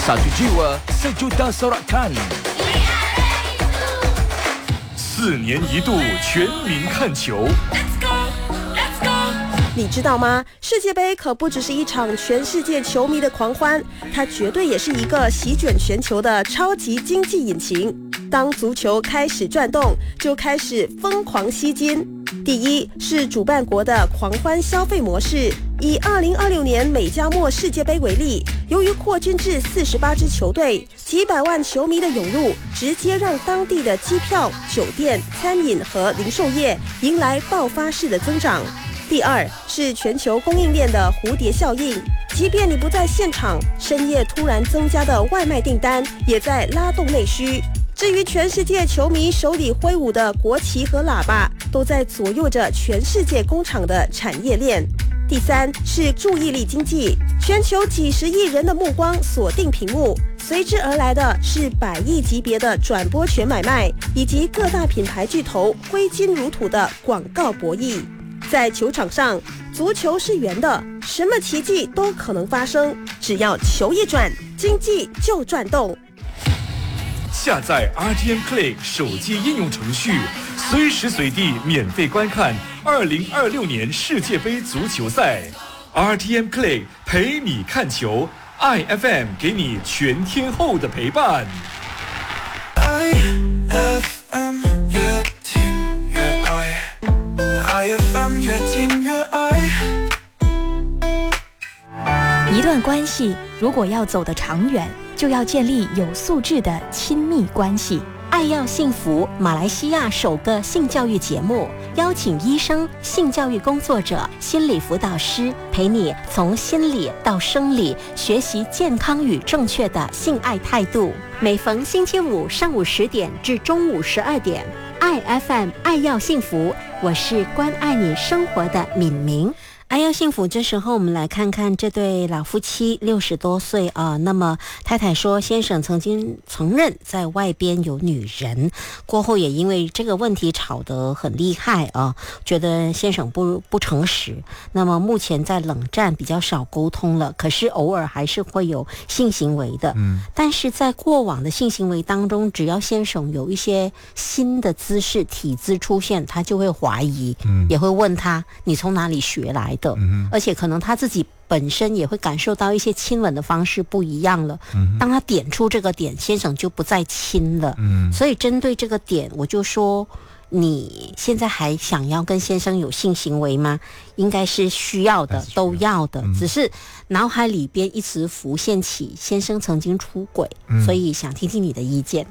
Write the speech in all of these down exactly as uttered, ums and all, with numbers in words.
Satu jiwa, sejuta sorakan。 四年一度全民看球。 你知道吗？世界杯可不只是一场全世界球迷的狂欢，它绝对也是一个席卷全球的超级经济引擎。当足球开始转动，就开始疯狂吸金。第一是主办国的狂欢消费模式。以二零二六年美加墨世界杯为例，由于扩军至四十八支球队，几百万球迷的涌入，直接让当地的机票、酒店、餐饮和零售业迎来爆发式的增长。第二是全球供应链的蝴蝶效应，即便你不在现场，深夜突然增加的外卖订单也在拉动内需。至于全世界球迷手里挥舞的国旗和喇叭，都在左右着全世界工厂的产业链。第三是注意力经济，全球几十亿人的目光锁定屏幕，随之而来的是百亿级别的转播权买卖，以及各大品牌巨头挥金如土的广告博弈。在球场上，足球是圆的，什么奇迹都可能发生，只要球一转，经济就转动。 下载 R T M Play 手机应用程序，随时随地免费观看二零二六年世界杯足球赛。R T M Play 陪你看球 ，I F M 给你全天候的陪伴。I F M 越听越爱 ，I F M 越听越爱。 一段关系如果要走得长远，就要建立有素质的亲密关系。爱要幸福，马来西亚首个性教育节目，邀请医生、性教育工作者、心理辅导师，陪你从心理到生理，学习健康与正确的性爱态度。每逢星期五上午十点至中午十二点 ，I F M 爱要幸福，我是关爱你生活的敏明。爱要幸福，这时候我们来看看这对老夫妻六十多岁啊。那么太太说，先生曾经承认在外边有女人，过后也因为这个问题吵得很厉害啊，觉得先生不不诚实。那么目前在冷战，比较少沟通了，可是偶尔还是会有性行为的。嗯，但是在过往的性行为当中，只要先生有一些新的姿势、体姿出现，他就会怀疑，嗯，也会问他你从哪里学来的。嗯，而且可能他自己本身也会感受到一些亲吻的方式不一样了。嗯，当他点出这个点，先生就不再亲了。嗯，所以针对这个点，我就说，你现在还想要跟先生有性行为吗？应该是需要的，都要的，嗯，只是脑海里边一直浮现起先生曾经出轨，嗯，所以想听听你的意见。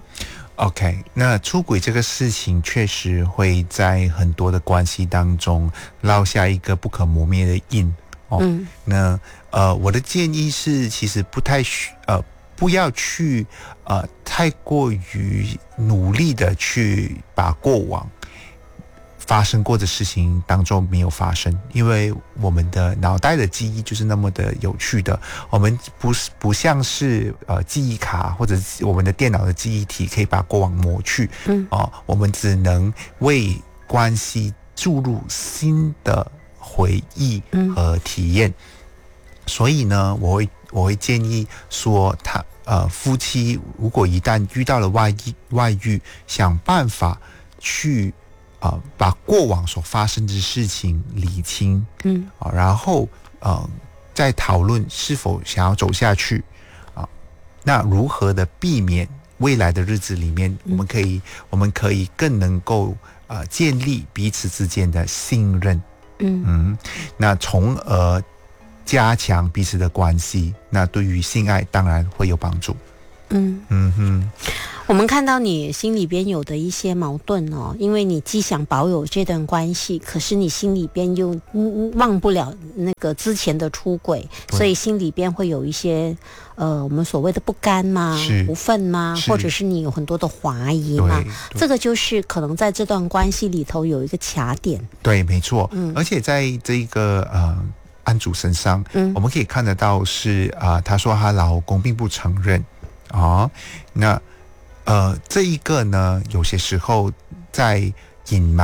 OK， 那出轨这个事情确实会在很多的关系当中烙下一个不可磨灭的印哦。嗯，那呃，我的建议是，其实不太呃，不要去呃太过于努力的去把过往发生过的事情当中没有发生，因为我们的脑袋的记忆就是那么的有趣的，我们不是不像是呃记忆卡或者我们的电脑的记忆体可以把过往抹去，嗯，哦，我们只能为关系注入新的回忆和体验。嗯，所以呢，我会我会建议说他，呃夫妻如果一旦遇到了外遇外遇，想办法去。呃，把过往所发生的事情理清，嗯，啊，然后呃，再讨论是否想要走下去，啊，那如何的避免未来的日子里面，嗯，我们可以我们可以更能够呃建立彼此之间的信任，嗯嗯，那从而加强彼此的关系，那对于性爱当然会有帮助。嗯嗯哼， 我们看到你心里边有的一些矛盾哦，因为你既想保有这段关系，可是你心里边又忘不了那个之前的出轨，所以心里边会有一些呃我们所谓的不甘嘛、不忿嘛，或者是你有很多的怀疑嘛，这个就是可能在这段关系里头有一个卡点。 对，没错。嗯，而且在这个呃案主身上，嗯，我们可以看得到是啊、呃，她说她老公并不承认。哦，那呃，这一个呢，有些时候在隐瞒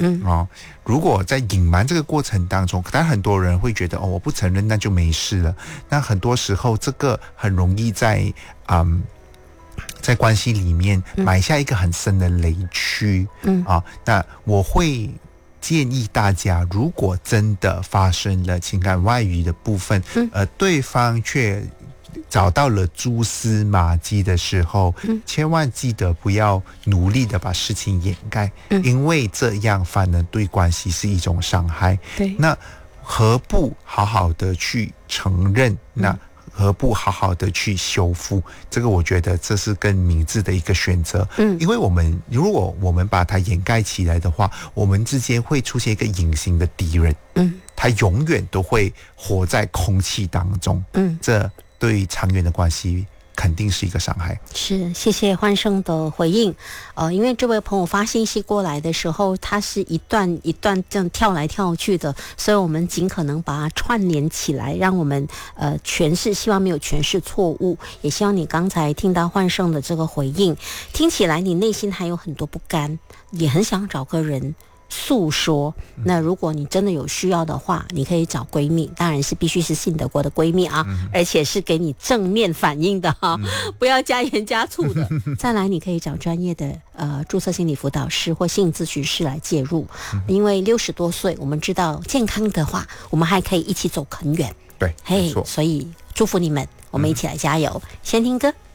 嗯哦，如果在隐瞒这个过程当中，当然很多人会觉得哦，我不承认那就没事了。那很多时候这个很容易在嗯。在关系里面埋下一个很深的雷区，嗯啊，那我会建议大家，如果真的发生了情感外遇的部分，嗯，呃，对方却找到了蛛丝马迹的时候，嗯，千万记得不要努力的把事情掩盖，嗯，因为这样反而对关系是一种伤害。 对， 那何不好好的去承认？那、嗯何不好好的去修复？这个我觉得这是更明智的一个选择。嗯，因为我们如果我们把它掩盖起来的话，我们之间会出现一个隐形的敌人。嗯，他永远都会活在空气当中。嗯，这对长远的关系肯定是一个伤害。 是，谢谢焕胜的回应。呃，因为这位朋友发信息过来的时候，他是一段一段这样跳来跳去的，所以我们尽可能把它串联起来，让我们呃诠释，希望没有诠释错误，也希望你刚才听到焕胜的这个回应，听起来你内心还有很多不甘，也很想找个人诉说。那如果你真的有需要的话，你可以找闺蜜，当然是必须是信得过的闺蜜啊，嗯、而且是给你正面反应的哈、嗯，不要加盐加醋的。再来，你可以找专业的呃注册心理辅导师或性咨询师来介入，嗯、因为六十多岁，我们知道健康的话，我们还可以一起走很远。 对， 嘿，所以祝福你们，我们一起来加油。嗯、先听歌。